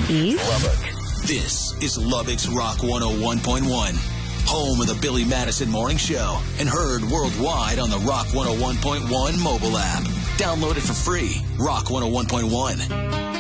Steve. Lubbock. This is Lubbock's Rock 101.1. Home of the Billy Madison Morning Show and heard worldwide on the Rock 101.1 mobile app. Download it for free. Rock 101.1.